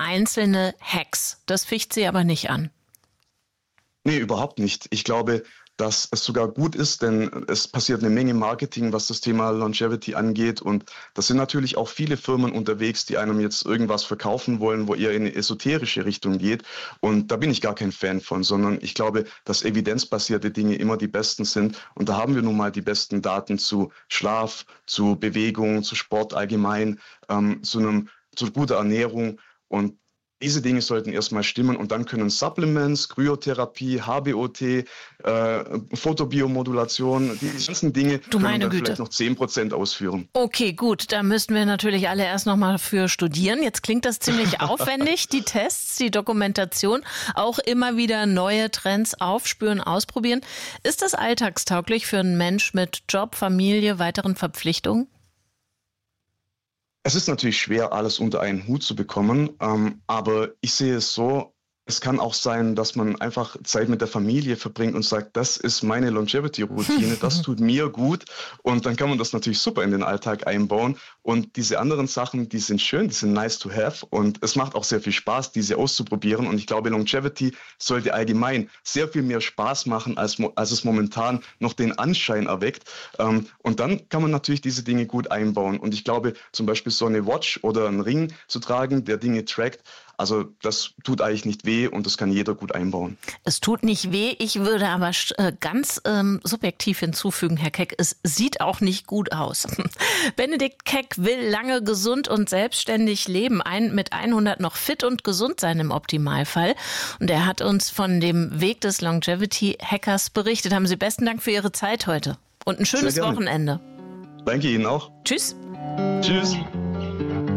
einzelne Hacks. Das ficht Sie aber nicht an. Nee, überhaupt nicht. Ich glaube, dass es sogar gut ist, denn es passiert eine Menge Marketing, was das Thema Longevity angeht. Und das sind natürlich auch viele Firmen unterwegs, die einem jetzt irgendwas verkaufen wollen, wo eher in eine esoterische Richtung geht. Und da bin ich gar kein Fan von, sondern ich glaube, dass evidenzbasierte Dinge immer die besten sind. Und da haben wir nun mal die besten Daten zu Schlaf, zu Bewegung, zu Sport allgemein, zu guter Ernährung. Und diese Dinge sollten erstmal stimmen und dann können Supplements, Kryotherapie, HBOT, Photobiomodulation, diese ganzen Dinge können dann vielleicht noch 10% ausführen. Okay, gut, da müssten wir natürlich alle erst noch mal für studieren. Jetzt klingt das ziemlich aufwendig, die Tests, die Dokumentation, auch immer wieder neue Trends aufspüren, ausprobieren. Ist das alltagstauglich für einen Mensch mit Job, Familie, weiteren Verpflichtungen? Es ist natürlich schwer, alles unter einen Hut zu bekommen, aber ich sehe es so, es kann auch sein, dass man einfach Zeit mit der Familie verbringt und sagt, das ist meine Longevity-Routine, das tut mir gut und dann kann man das natürlich super in den Alltag einbauen und diese anderen Sachen, die sind schön, die sind nice to have und es macht auch sehr viel Spaß, diese auszuprobieren und ich glaube, Longevity sollte allgemein sehr viel mehr Spaß machen, als es momentan noch den Anschein erweckt und dann kann man natürlich diese Dinge gut einbauen und ich glaube, zum Beispiel so eine Watch oder einen Ring zu tragen, der Dinge trackt, also das tut eigentlich nicht weh und das kann jeder gut einbauen. Es tut nicht weh. Ich würde aber ganz subjektiv hinzufügen, Herr Keck, es sieht auch nicht gut aus. Benedikt Keck will lange gesund und selbstständig leben, mit 100 noch fit und gesund sein im Optimalfall. Und er hat uns von dem Weg des Longevity-Hackers berichtet. Haben Sie besten Dank für Ihre Zeit heute und ein schönes Wochenende. Danke Ihnen auch. Tschüss. Tschüss.